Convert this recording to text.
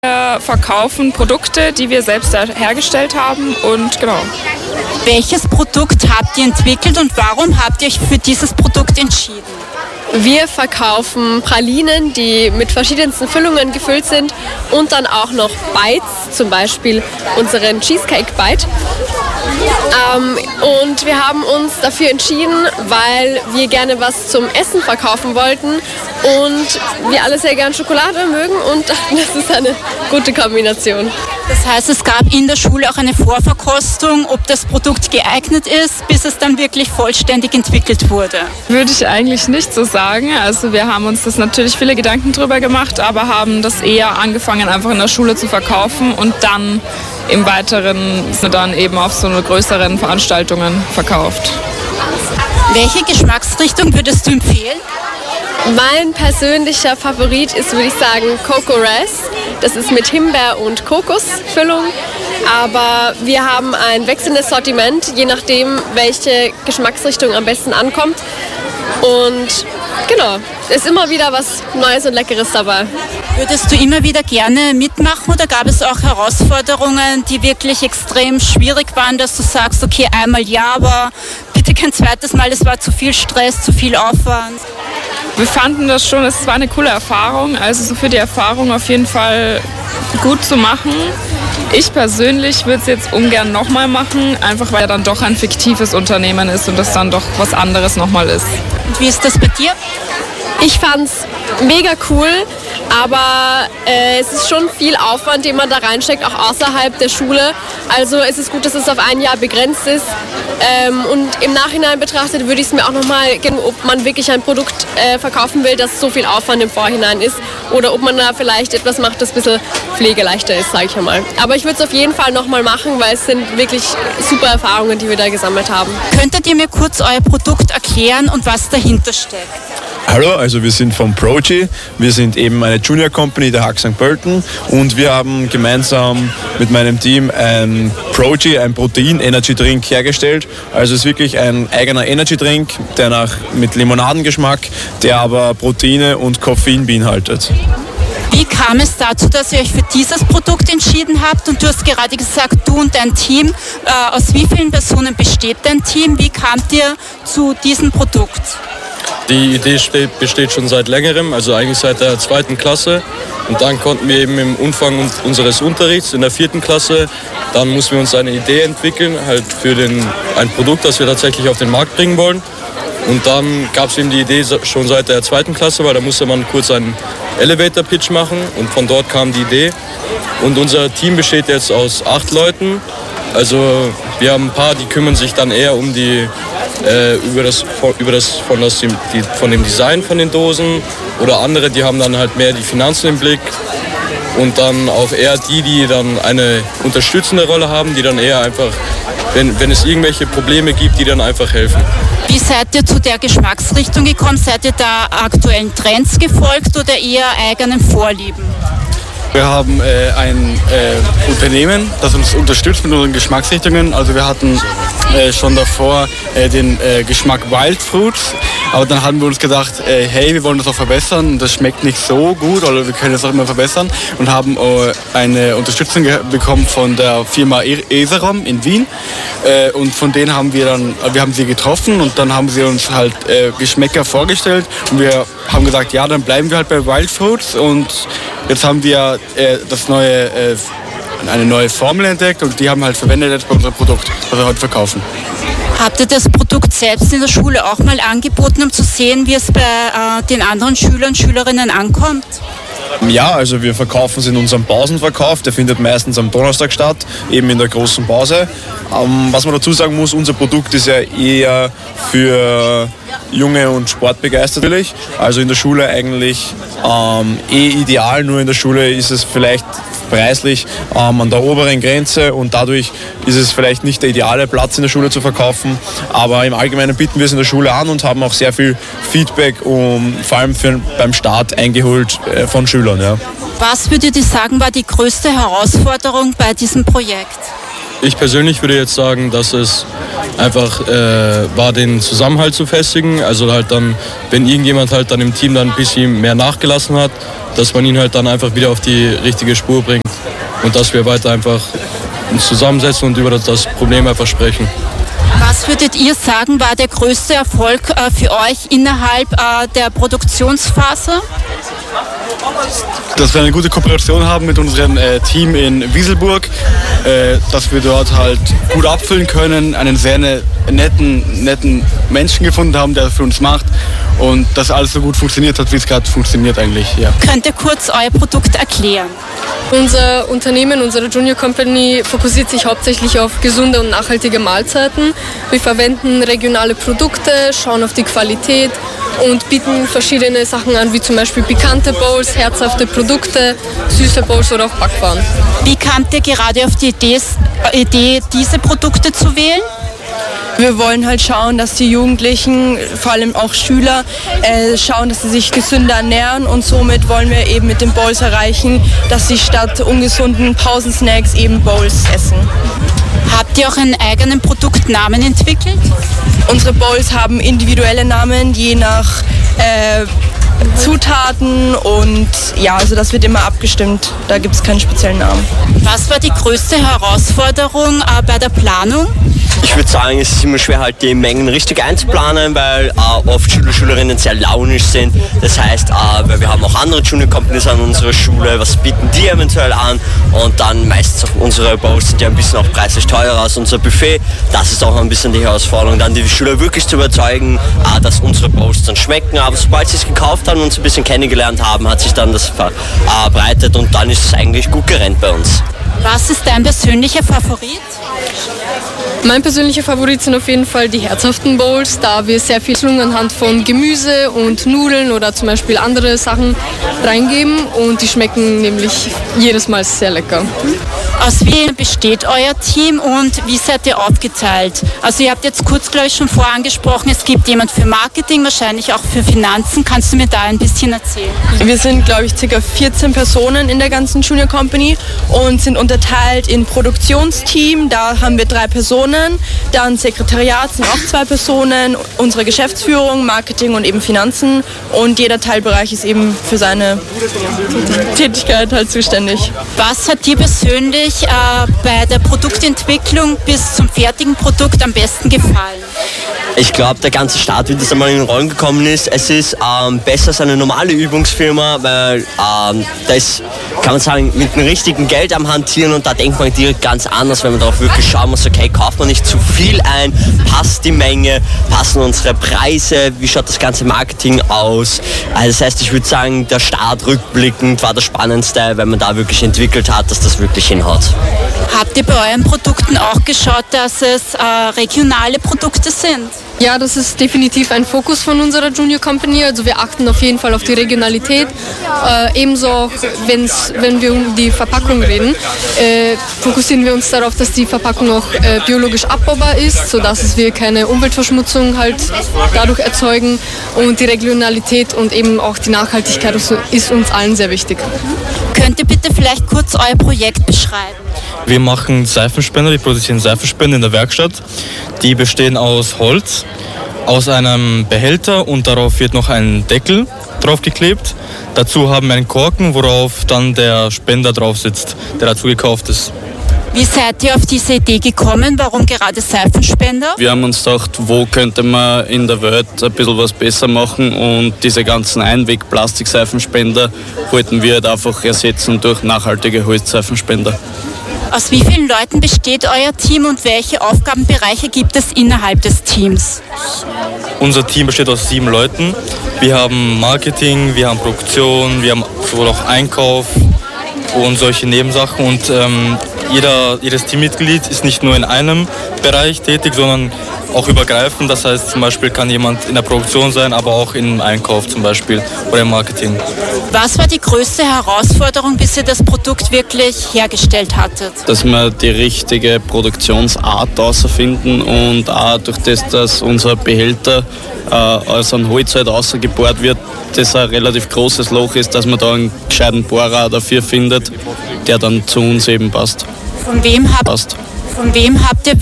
Wir verkaufen Produkte, die wir selbst hergestellt haben und genau. Welches Produkt habt ihr entwickelt und warum habt ihr euch für dieses Produkt entschieden? Wir verkaufen Pralinen, die mit verschiedensten Füllungen gefüllt sind und dann auch noch Bites, zum Beispiel unseren Cheesecake Bite. Und wir haben uns dafür entschieden, weil wir gerne was zum Essen verkaufen wollten und wir alle sehr gern Schokolade mögen und dachten, das ist eine gute Kombination. Das heißt, es gab in der Schule auch eine Vorverkostung, ob das Produkt geeignet ist, bis es dann wirklich vollständig entwickelt wurde. Würde ich eigentlich nicht so sagen. Also wir haben uns das natürlich viele Gedanken drüber gemacht, aber haben das eher angefangen, einfach in der Schule zu verkaufen und dann im Weiteren dann eben auf so eine größeren Veranstaltungen verkauft. Welche Geschmacksrichtung würdest du empfehlen? Mein persönlicher Favorit ist, würde ich sagen, Coco Res. Das ist mit Himbeer- und Kokosfüllung. Aber wir haben ein wechselndes Sortiment, je nachdem, welche Geschmacksrichtung am besten ankommt. Und genau, ist immer wieder was Neues und Leckeres dabei. Würdest du immer wieder gerne mitmachen oder gab es auch Herausforderungen, die wirklich extrem schwierig waren, dass du sagst, okay, einmal ja, aber bitte kein zweites Mal, es war zu viel Stress, zu viel Aufwand? Wir fanden das schon, es war eine coole Erfahrung, also so für die Erfahrung auf jeden Fall gut zu machen. Ich persönlich würde es jetzt ungern nochmal machen, einfach weil er dann doch ein fiktives Unternehmen ist und das dann doch was anderes nochmal ist. Und wie ist das bei dir? Ich fand's mega cool, aber es ist schon viel Aufwand, den man da reinsteckt, auch außerhalb der Schule. Also es ist gut, dass es auf ein Jahr begrenzt ist. Und im Nachhinein betrachtet würde ich es mir auch nochmal geben, ob man wirklich ein Produkt verkaufen will, das so viel Aufwand im Vorhinein ist. Oder ob man da vielleicht etwas macht, das ein bisschen pflegeleichter ist, sage ich einmal. Aber ich würde es auf jeden Fall nochmal machen, weil es sind wirklich super Erfahrungen, die wir da gesammelt haben. Könntet ihr mir kurz euer Produkt erklären und was dahinter steckt? Hallo, also wir sind von Progy. Wir sind eben eine Junior Company der HAG St. Pölten und wir haben gemeinsam mit meinem Team ein Progy, ein Protein-Energy-Drink hergestellt. Also es ist wirklich ein eigener Energy-Drink, der mit Limonadengeschmack, der aber Proteine und Koffein beinhaltet. Wie kam es dazu, dass ihr euch für dieses Produkt entschieden habt? Und du hast gerade gesagt, du und dein Team. Aus wie vielen Personen besteht dein Team? Wie kamt ihr zu diesem Produkt? Die Idee besteht schon seit längerem, also eigentlich seit der 2. Klasse. Und dann konnten wir eben im Umfang unseres Unterrichts in der 4. Klasse, dann mussten wir uns eine Idee entwickeln, halt für ein Produkt, das wir tatsächlich auf den Markt bringen wollen. Und dann gab es eben die Idee schon seit der 2. Klasse, weil da musste man kurz einen Elevator-Pitch machen und von dort kam die Idee. Und unser Team besteht jetzt aus 8 Leuten. Also wir haben ein paar, die kümmern sich dann eher um die von dem Design von den Dosen oder andere, die haben dann halt mehr die Finanzen im Blick und dann auch eher die dann eine unterstützende Rolle haben, die dann eher einfach, wenn es irgendwelche Probleme gibt, die dann einfach helfen. Wie seid ihr zu der Geschmacksrichtung gekommen? Seid ihr da aktuellen Trends gefolgt oder eher eigenen Vorlieben? Wir haben ein Unternehmen, das uns unterstützt mit unseren Geschmacksrichtungen. Also wir hatten schon davor den Geschmack Wild Fruits, aber dann haben wir uns gedacht, hey, wir wollen das auch verbessern. Das schmeckt nicht so gut, oder wir können das auch immer verbessern und haben eine Unterstützung bekommen von der Firma Eserom in Wien. Und von denen haben wir haben sie getroffen und dann haben sie uns halt Geschmäcker vorgestellt und wir haben gesagt, ja, dann bleiben wir halt bei Wild Fruits und jetzt haben wir eine neue Formel entdeckt und die haben halt verwendet jetzt bei unserem Produkt, was wir heute verkaufen. Habt ihr das Produkt selbst in der Schule auch mal angeboten, um zu sehen, wie es bei den anderen Schülern und Schülerinnen ankommt? Ja, also wir verkaufen es in unserem Pausenverkauf, der findet meistens am Donnerstag statt, eben in der großen Pause. Was man dazu sagen muss, unser Produkt ist ja eher für Junge und Sportbegeistert natürlich. Also in der Schule eigentlich ideal, nur in der Schule ist es vielleicht preislich an der oberen Grenze und dadurch ist es vielleicht nicht der ideale Platz in der Schule zu verkaufen. Aber im Allgemeinen bieten wir es in der Schule an und haben auch sehr viel Feedback, vor allem beim Start eingeholt von Schülern. Ja. Was würdet ihr sagen, war die größte Herausforderung bei diesem Projekt? Ich persönlich würde jetzt sagen, dass es einfach war, den Zusammenhalt zu festigen. Also halt dann, wenn irgendjemand halt dann im Team dann ein bisschen mehr nachgelassen hat, dass man ihn halt dann einfach wieder auf die richtige Spur bringt. Und dass wir weiter einfach uns zusammensetzen und über das Problem einfach sprechen. Was würdet ihr sagen, war der größte Erfolg für euch innerhalb der Produktionsphase? Dass wir eine gute Kooperation haben mit unserem Team in Wieselburg, dass wir dort halt gut abfüllen können, einen sehr netten Menschen gefunden haben, der für uns macht und dass alles so gut funktioniert hat, wie es gerade funktioniert eigentlich. Ja. Könnt ihr kurz euer Produkt erklären? Unser Unternehmen, unsere Junior Company, fokussiert sich hauptsächlich auf gesunde und nachhaltige Mahlzeiten. Wir verwenden regionale Produkte, schauen auf die Qualität und bieten verschiedene Sachen an, wie zum Beispiel pikante Bowls, herzhafte Produkte, süße Bowls oder auch Backwaren. Wie kamt ihr gerade auf die Idee, diese Produkte zu wählen? Wir wollen halt schauen, dass die Jugendlichen, vor allem auch Schüler, schauen, dass sie sich gesünder ernähren und somit wollen wir eben mit den Bowls erreichen, dass sie statt ungesunden Pausensnacks eben Bowls essen. Habt ihr auch einen eigenen Produktnamen entwickelt? Unsere Bowls haben individuelle Namen, je nach Zutaten und ja, also das wird immer abgestimmt, da gibt es keinen speziellen Namen. Was war die größte Herausforderung bei der Planung? Ich würde sagen, es ist immer schwer, halt die Mengen richtig einzuplanen, weil oft Schüler und Schülerinnen sehr launisch sind. Das heißt, weil wir haben auch andere Junior Companies an unserer Schule, was bieten die eventuell an? Und dann meistens auch unsere Bowls sind ja ein bisschen auch preislich teurer als unser Buffet. Das ist auch ein bisschen die Herausforderung, dann die Schüler wirklich zu überzeugen, dass unsere Bowls dann schmecken. Aber sobald sie es gekauft haben und uns ein bisschen kennengelernt haben, hat sich dann das verbreitet und dann ist es eigentlich gut gerannt bei uns. Was ist dein persönlicher Favorit? Mein persönlicher Favorit sind auf jeden Fall die herzhaften Bowls, da wir sehr viel anhand von Gemüse und Nudeln oder zum Beispiel andere Sachen reingeben und die schmecken nämlich jedes Mal sehr lecker. Aus wem besteht euer Team und wie seid ihr aufgeteilt? Also ihr habt jetzt kurz, glaube ich, schon vorangesprochen, es gibt jemand für Marketing, wahrscheinlich auch für Finanzen. Kannst du mir da ein bisschen erzählen? Wir sind, glaube ich, ca. 14 Personen in der ganzen Junior Company und sind unterteilt in Produktionsteam, da haben wir 3 Personen, dann Sekretariat sind auch 2 Personen, unsere Geschäftsführung, Marketing und eben Finanzen und jeder Teilbereich ist eben für seine Tätigkeit halt zuständig. Was hat dir persönlich bei der Produktentwicklung bis zum fertigen Produkt am besten gefallen? Ich glaube, der ganze Start, wie das einmal in den Rollen gekommen ist, es ist besser als eine normale Übungsfirma, weil da ist, kann man sagen, mit dem richtigen Geld am Hantieren und da denkt man direkt ganz anders, wenn man darauf wirklich schauen muss, okay, kauft man nicht zu viel ein, passt die Menge, passen unsere Preise, wie schaut das ganze Marketing aus. Also das heißt, ich würde sagen, der Start rückblickend war der spannendste, wenn man da wirklich entwickelt hat, dass das wirklich hinhaut. Habt ihr bei euren Produkten auch geschaut, dass es regionale Produkte sind? Ja, das ist definitiv ein Fokus von unserer Junior Company. Also wir achten auf jeden Fall auf die Regionalität. Ebenso auch, wenn wir um die Verpackung reden, fokussieren wir uns darauf, dass die Verpackung auch biologisch abbaubar ist, sodass wir keine Umweltverschmutzung halt dadurch erzeugen. Und die Regionalität und eben auch die Nachhaltigkeit ist uns allen sehr wichtig. Könnt ihr bitte vielleicht kurz euer Projekt beschreiben? Wir machen Seifenspender, wir produzieren Seifenspender in der Werkstatt. Die bestehen aus Holz, aus einem Behälter und darauf wird noch ein Deckel draufgeklebt. Dazu haben wir einen Korken, worauf dann der Spender drauf sitzt, der dazu gekauft ist. Wie seid ihr auf diese Idee gekommen? Warum gerade Seifenspender? Wir haben uns gedacht, wo könnte man in der Welt ein bisschen was besser machen und diese ganzen Einweg-Plastikseifenspender wollten wir halt einfach ersetzen durch nachhaltige Holzseifenspender. Aus wie vielen Leuten besteht euer Team und welche Aufgabenbereiche gibt es innerhalb des Teams? Unser Team besteht aus 7 Leuten. Wir haben Marketing, wir haben Produktion, wir haben sowohl auch Einkauf und solche Nebensachen. Und jedes Teammitglied ist nicht nur in einem Bereich tätig, sondern auch übergreifend. Das heißt, zum Beispiel kann jemand in der Produktion sein, aber auch im Einkauf zum Beispiel oder im Marketing. Was war die größte Herausforderung, bis ihr das Produkt wirklich hergestellt hattet? Dass wir die richtige Produktionsart herausfinden und auch durch das, dass unser Behälter aus einem Holz halt rausgebohrt wird, das ein relativ großes Loch ist, dass man da einen gescheiten Bohrer dafür findet, der dann zu uns eben passt. Von wem Von wem habt ihr